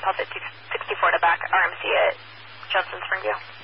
Puppet 64 to back RMC at Judson Springview.